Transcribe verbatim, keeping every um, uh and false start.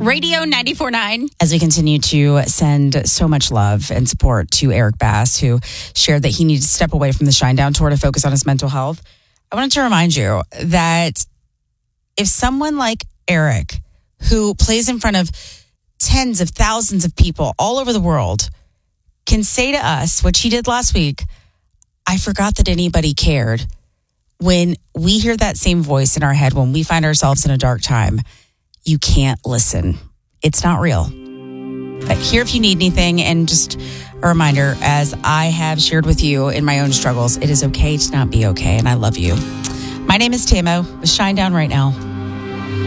Radio ninety-four point nine. As we continue to send so much love and support to Eric Bass, who shared that he needed to step away from the Shinedown tour to focus on his mental health, I wanted to remind you that if someone like Eric, who plays in front of tens of thousands of people all over the world, can say to us, which he did last week, I forgot that anybody cared. When we hear that same voice in our head, when we find ourselves in a dark time, you can't listen. It's not real. But here if you need anything, and just a reminder, as I have shared with you in my own struggles, it is okay to not be okay, and I love you. My name is Tamo with Shinedown right now.